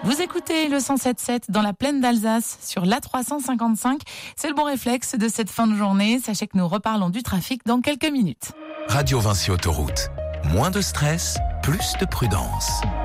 Vous écoutez le 107.7 dans la plaine d'Alsace sur l'A355. C'est le bon réflexe de cette fin de journée. Sachez que nous reparlons du trafic dans quelques minutes. Radio Vinci Autoroute. Moins de stress, plus de prudence.